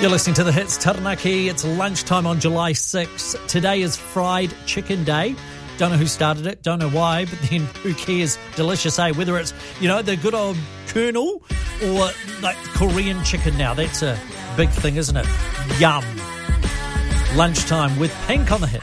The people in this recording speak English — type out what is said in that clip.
You're listening to The Hits Taranaki. It's lunchtime on July 6th. Today is Fried Chicken Day. Don't know who started it, don't know why, but then who cares? Delicious, eh? Whether it's, the good old Colonel or like Korean chicken now. That's a big thing, isn't it? Yum. Lunchtime with Pink on The Hits.